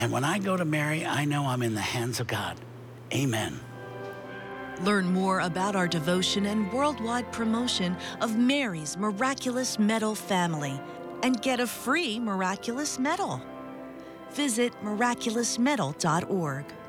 And when I go to Mary, I know I'm in the hands of God. Amen. Learn more about our devotion and worldwide promotion of Mary's Miraculous Medal family and get a free miraculous medal. Visit miraculousmedal.org.